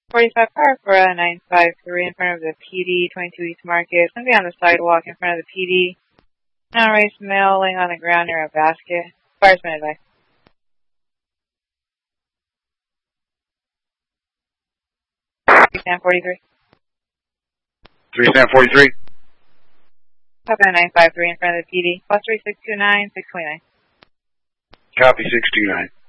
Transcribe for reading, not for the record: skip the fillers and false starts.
45 Park, 953 in front of the PD, 22 East Market. It's going to be on the sidewalk in front of the PD. Non-race male laying on the ground near a basket. Fireman advice. Stand 43. 3 stand 43. Papa 953 in front of the PD. Plus 3629, 629. Copy 629.